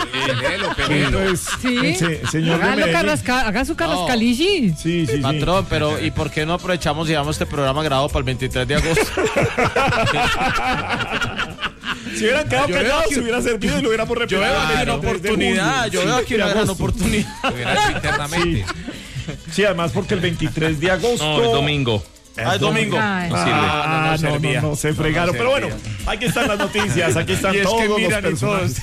Pelelo. Sí. Señor Haga su carrascalici. Sí. Patrón, pero ¿y por qué no aprovechamos y llevamos este programa grabado para el 23 de agosto? Si hubieran quedado callados, se hubiera servido y lo hubiéramos repetido. Yo veo aquí una oportunidad. Yo veo aquí una gran oportunidad. Internamente. Sí, además porque el 23 de agosto... No, el domingo. Es domingo. No se fregaron. Pero bueno, aquí están las noticias, aquí están todos los personajes.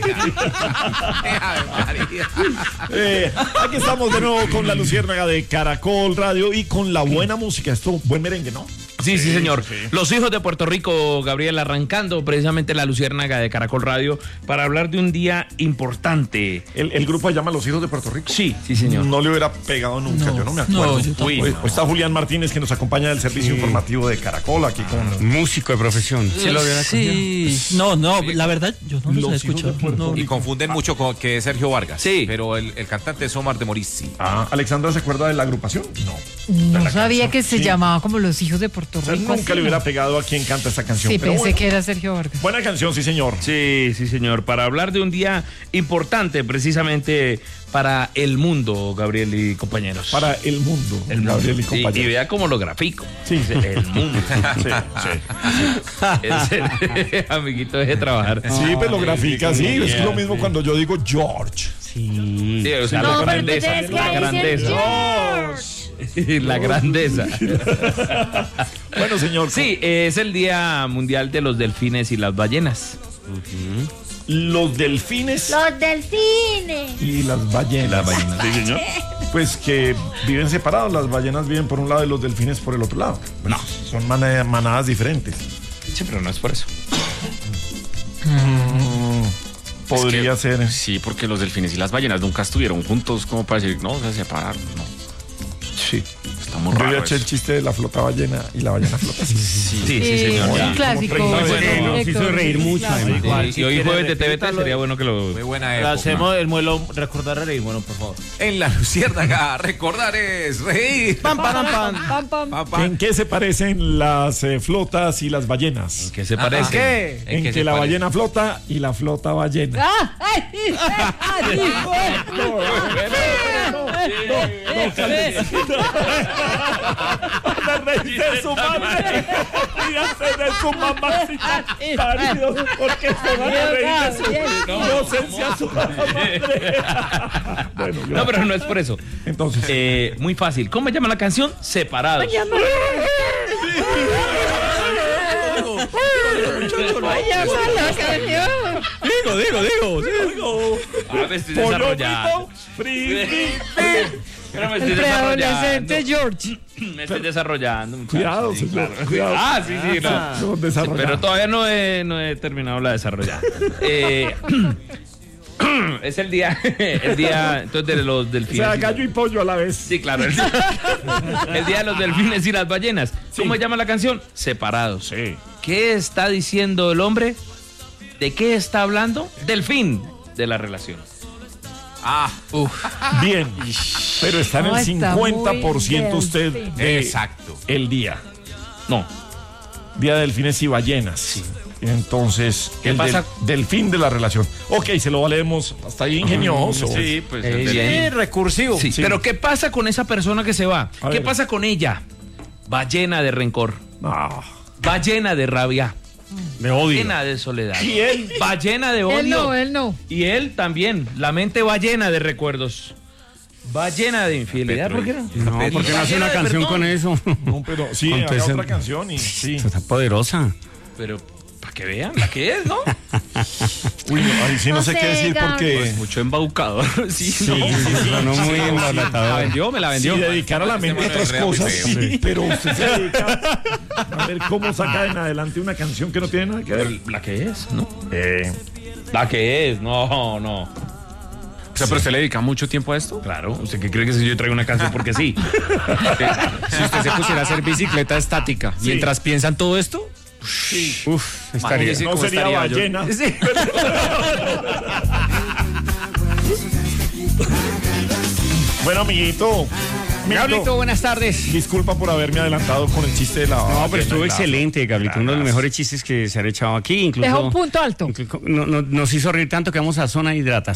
Aquí estamos de nuevo con la Luciérnaga de Caracol Radio y con la buena música. Esto, buen merengue, ¿no? Sí, señor. Los hijos de Puerto Rico, Gabriel, arrancando precisamente la Luciérnaga de Caracol Radio para hablar de un día importante. ¿El grupo se llama Los Hijos de Puerto Rico? Sí, señor. No le hubiera pegado nunca, yo no me acuerdo. Hoy está Julián Martínez, que nos acompaña del servicio informativo de Caracol, aquí con... Músico de profesión. Sí. No, la verdad, yo no los he escuchado. Y confunden mucho con que es Sergio Vargas. Sí. Pero el cantante es Omar de Morizzi. ¿Alexandra se acuerda de la agrupación? No sabía que se llamaba como Los Hijos de Puerto Rico. Nunca le hubiera pegado a quien canta esta canción. Sí, pero pensé bueno. que era Sergio Vargas. Buena canción, sí, señor. Sí, señor. Para hablar de un día importante, precisamente para el mundo, Gabriel y compañeros. Para el mundo, Gabriel y compañeros. Y vea cómo lo grafico. Sí. El mundo. Sí. Amiguito, deje de trabajar. Sí, pero lo grafica, sí. Es lo mismo cuando yo digo George. Sí, o sea, No, la pero grandeza. tienes que La decir grandeza. La grandeza. Bueno, señor. Sí, es el Día Mundial de los Delfines y las Ballenas. Los delfines Los delfines. y las ballenas. Sí, señor. Pues que viven separados. Las ballenas viven por un lado y los delfines por el otro lado. No. Son manadas diferentes. Sí, pero no es por eso. Podría ser. Sí, porque los delfines y las ballenas nunca estuvieron juntos como para decir, no, se separaron, no. Sí. Está muy Yo raro había hecho eso. el chiste de la flota ballena y la ballena flota. Sí, señor. Un Ya. clásico. Nos hizo reír mucho, además. Igual, y hoy jueves de TVT repítalo. sería bueno que lo... Muy buena Lo época. hacemos el muelo, recordar a reír, bueno, por favor. En la Luciérnaga, recordar es reír. Pam, pam, pam, pam. Pam, pam. ¿En qué se parecen las flotas y las ballenas? ¿Qué se parece? ¿Qué? En qué que se la parece? ballena flota y la flota ballena. De su madre y de su mamacita paridos, porque se van a reír de su inocencia a su madre. Bueno, No, pero no es por eso. entonces, Muy fácil. ¿Cómo se llama la canción? Separados. digo, Ah, me estoy pollo desarrollando. frito, Pero me estoy Preadolescente desarrollando. George. Me estoy desarrollando, muchachos. Cuidado, Sí, señor, claro. cuidado. Ah, sí, no. no, desarrollado. Pero todavía no he terminado la desarrollada. Es el día entonces de los O delfines. sea, gallo y pollo a la vez. Sí, claro. El día de los delfines y las ballenas. ¿Cómo se llama la canción? Separados. Sí. ¿Qué está diciendo el hombre? ¿De qué está hablando? Del fin de la relación. Bien, pero está en No, el está 50% muy usted bien, de Exacto. el día. No. Día de delfines y ballenas. Sí. Entonces, ¿Qué el pasa? del fin de la relación. Ok, se lo valemos. Hasta ahí ingenioso. Sí, pues. Sí, recursivo. Sí, pero ¿qué pasa con esa persona que se va? A ¿Qué ver. pasa con ella? Va llena de rencor, No. va llena de rabia, De odio. llena de soledad. Y él, Va llena de odio. Él no. Y él también. La mente va llena de recuerdos. Va llena de infidelidad. ¿Por qué no? No, porque no hace una canción con eso. no, pero sí, haga Entonces, otra canción y sí. Está poderosa. Pero para que vean la que es, ¿no? Uy, no, ahí sí no No sé qué sé, decir Gabriel. porque Mucho embaucador. Sí, Sonó muy La embalatador. vendió, me la vendió. si dedicar a la mente a otras Este man es cosas, real, sí, pero usted se dedica a ver cómo saca en adelante una canción que no tiene nada que ver. Pero la que es, ¿no? La que es, no. O sea, pero usted le dedica mucho tiempo a esto. Claro, ¿usted qué cree que si yo traigo una canción porque sí? Si usted se pusiera a hacer bicicleta estática mientras piensan todo esto, estaría. Imagínese No cómo sería estaría yo. ballena. Bueno, amiguito. Gablito, buenas tardes. Disculpa por haberme adelantado con el chiste de la. No, pero estuvo ballena y la- excelente, Gablito. Uno de los mejores chistes que se han echado aquí. Incluso Deja un punto alto. nos hizo reír tanto que vamos a zona de hidratación.